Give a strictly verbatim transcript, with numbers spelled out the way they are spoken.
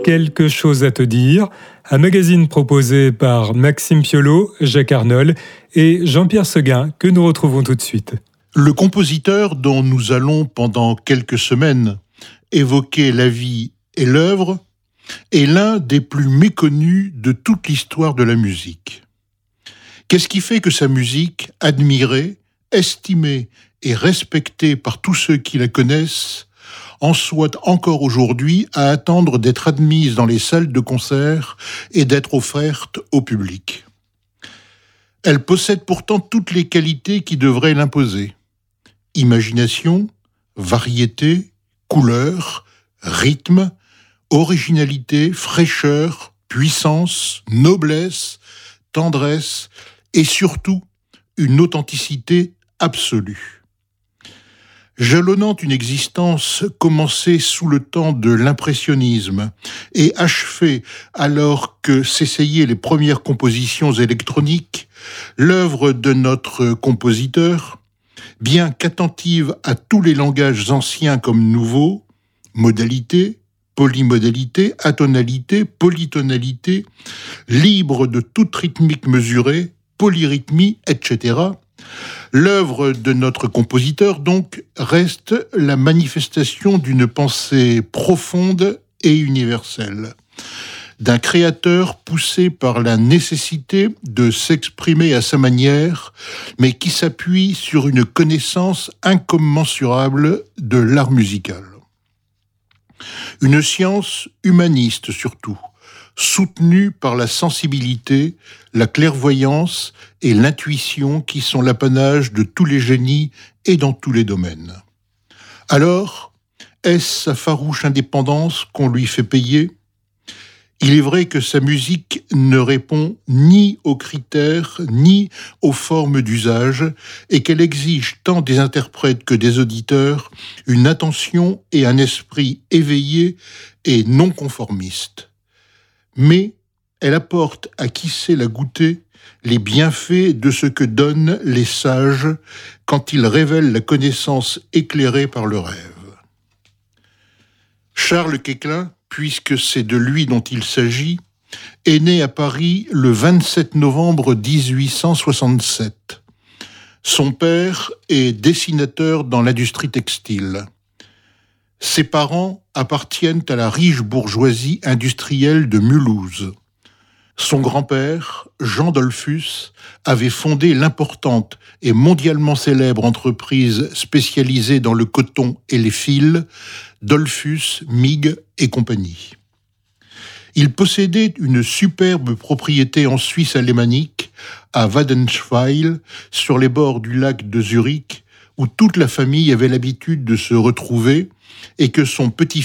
quelque chose à te dire, un magazine proposé par Maxime Piolo, Jacques Arnold et Jean-Pierre Seguin, que nous retrouvons tout de suite. Le compositeur dont nous allons pendant quelques semaines évoquer la vie et l'œuvre est l'un des plus méconnus de toute l'histoire de la musique. Qu'est-ce qui fait que sa musique, admirée, estimée et respectée par tous ceux qui la connaissent, en soit encore aujourd'hui à attendre d'être admise dans les salles de concert et d'être offerte au public? Elle possède pourtant toutes les qualités qui devraient l'imposer. Imagination, variété, couleur, rythme, originalité, fraîcheur, puissance, noblesse, tendresse et surtout une authenticité absolue. Jalonnant une existence commencée sous le temps de l'impressionnisme et achevée alors que s'essayaient les premières compositions électroniques, l'œuvre de notre compositeur, bien qu'attentive à tous les langages anciens comme nouveaux, modalité, polymodalité, atonalité, polytonalité, libre de toute rythmique mesurée, polyrythmie, et cetera, l'œuvre de notre compositeur, donc, reste la manifestation d'une pensée profonde et universelle, d'un créateur poussé par la nécessité de s'exprimer à sa manière, mais qui s'appuie sur une connaissance incommensurable de l'art musical. Une science humaniste surtout, soutenue par la sensibilité, la clairvoyance et l'intuition qui sont l'apanage de tous les génies et dans tous les domaines. Alors, est-ce sa farouche indépendance qu'on lui fait payer ? Il est vrai que sa musique ne répond ni aux critères ni aux formes d'usage et qu'elle exige tant des interprètes que des auditeurs une attention et un esprit éveillés et non conformistes. Mais elle apporte à qui sait la goûter les bienfaits de ce que donnent les sages quand ils révèlent la connaissance éclairée par le rêve. Charles Koechlin, puisque c'est de lui dont il s'agit, est né à Paris le vingt-sept novembre dix-huit cent soixante-sept. Son père est dessinateur dans l'industrie textile. Ses parents appartiennent à la riche bourgeoisie industrielle de Mulhouse. Son grand-père, Jean Dollfus, avait fondé l'importante et mondialement célèbre entreprise spécialisée dans le coton et les fils, Dollfus, Mig et compagnie. Il possédait une superbe propriété en Suisse alémanique, à Wadenschweil, sur les bords du lac de Zurich, où toute la famille avait l'habitude de se retrouver et que son petit